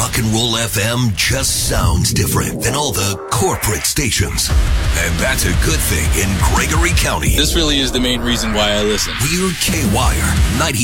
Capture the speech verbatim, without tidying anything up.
Rock and Roll F M just sounds different than all the corporate stations. And that's a good thing in Gregory County. This really is the main reason why I listen. We're K-Wire ninety.